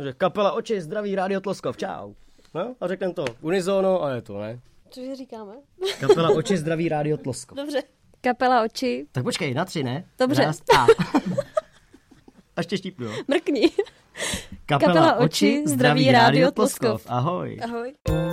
Že kapela Oči, zdraví Rádio Tloskov, čau. No a řekneme to unizono a je to, ne? Cože říkáme? Kapela Oči, zdraví Rádio Tloskov. Dobře. Kapela Oči. Tak počkej, na 3, ne? Dobře. Raz, a ještě štípnu, jo? Mrkni. Kapela Oči, zdraví Rádio Tloskov. Ahoj. Ahoj.